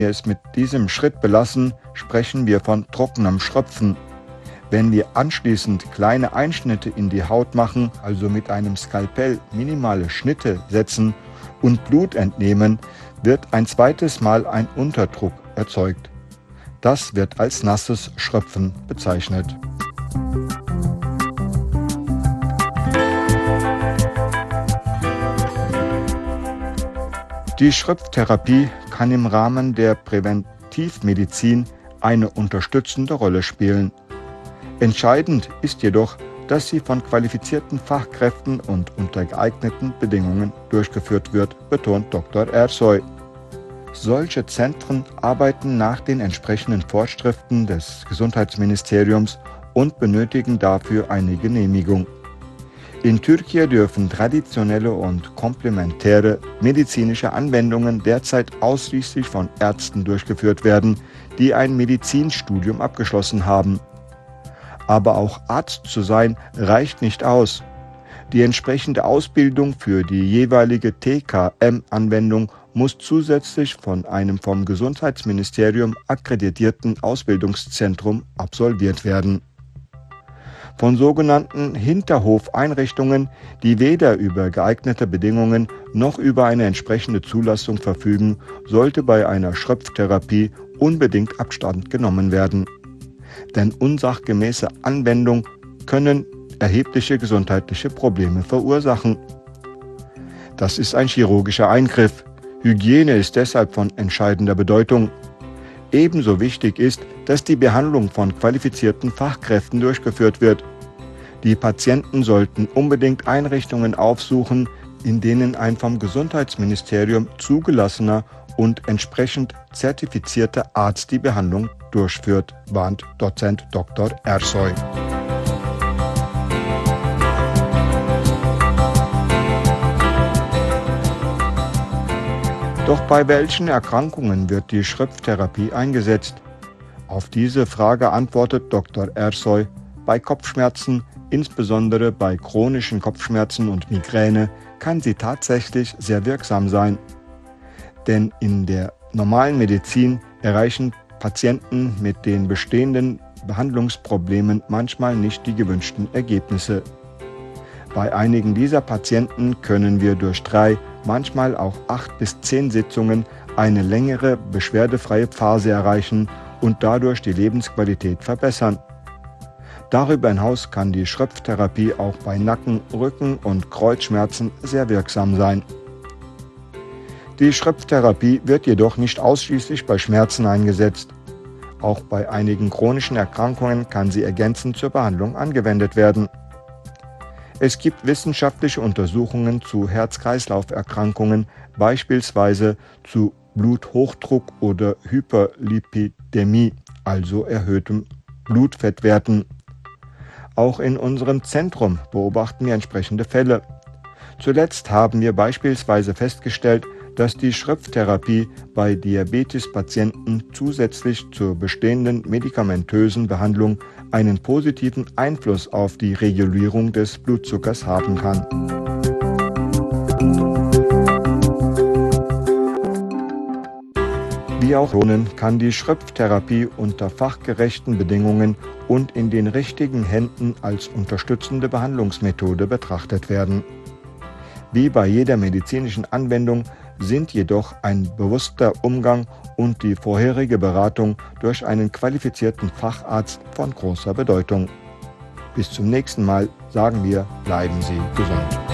wir es mit diesem Schritt belassen, sprechen wir von trockenem Schröpfen. Wenn wir anschließend kleine Einschnitte in die Haut machen, also mit einem Skalpell minimale Schnitte setzen und Blut entnehmen, wird ein zweites Mal ein Unterdruck erzeugt. Das wird als nasses Schröpfen bezeichnet. Die Schröpftherapie kann im Rahmen der Präventivmedizin eine unterstützende Rolle spielen. Entscheidend ist jedoch, dass sie von qualifizierten Fachkräften und unter geeigneten Bedingungen durchgeführt wird, betont Dr. Ersoy. Solche Zentren arbeiten nach den entsprechenden Vorschriften des Gesundheitsministeriums und benötigen dafür eine Genehmigung. In Türkei dürfen traditionelle und komplementäre medizinische Anwendungen derzeit ausschließlich von Ärzten durchgeführt werden, die ein Medizinstudium abgeschlossen haben. Aber auch Arzt zu sein reicht nicht aus. Die entsprechende Ausbildung für die jeweilige TKM-Anwendung muss zusätzlich von einem vom Gesundheitsministerium akkreditierten Ausbildungszentrum absolviert werden. Von sogenannten Hinterhofeinrichtungen, die weder über geeignete Bedingungen noch über eine entsprechende Zulassung verfügen, sollte bei einer Schröpftherapie unbedingt Abstand genommen werden. Denn unsachgemäße Anwendungen können erhebliche gesundheitliche Probleme verursachen. Das ist ein chirurgischer Eingriff. Hygiene ist deshalb von entscheidender Bedeutung. Ebenso wichtig ist, dass die Behandlung von qualifizierten Fachkräften durchgeführt wird. Die Patienten sollten unbedingt Einrichtungen aufsuchen, in denen ein vom Gesundheitsministerium zugelassener und entsprechend zertifizierter Arzt die Behandlung durchführt, warnt Dozent Dr. Ersoy. Doch bei welchen Erkrankungen wird die Schröpftherapie eingesetzt? Auf diese Frage antwortet Dr. Ersoy: Bei Kopfschmerzen, insbesondere bei chronischen Kopfschmerzen und Migräne, kann sie tatsächlich sehr wirksam sein. Denn in der normalen Medizin erreichen Patienten mit den bestehenden Behandlungsproblemen manchmal nicht die gewünschten Ergebnisse. Bei einigen dieser Patienten können wir durch 3, manchmal auch 8 bis 10 Sitzungen eine längere beschwerdefreie Phase erreichen und dadurch die Lebensqualität verbessern. Darüber hinaus kann die Schröpftherapie auch bei Nacken-, Rücken- und Kreuzschmerzen sehr wirksam sein. Die Schröpftherapie wird jedoch nicht ausschließlich bei Schmerzen eingesetzt. Auch bei einigen chronischen Erkrankungen kann sie ergänzend zur Behandlung angewendet werden. Es gibt wissenschaftliche Untersuchungen zu Herz-Kreislauf-Erkrankungen, beispielsweise zu Bluthochdruck oder Hyperlipidämie, also erhöhtem Blutfettwerten. Auch in unserem Zentrum beobachten wir entsprechende Fälle. Zuletzt haben wir beispielsweise festgestellt, dass die Schröpftherapie bei Diabetespatienten zusätzlich zur bestehenden medikamentösen Behandlung einen positiven Einfluss auf die Regulierung des Blutzuckers haben kann. Wie auch kann die Schröpftherapie unter fachgerechten Bedingungen und in den richtigen Händen als unterstützende Behandlungsmethode betrachtet werden. Wie bei jeder medizinischen Anwendung sind jedoch ein bewusster Umgang und die vorherige Beratung durch einen qualifizierten Facharzt von großer Bedeutung. Bis zum nächsten Mal sagen wir, bleiben Sie gesund.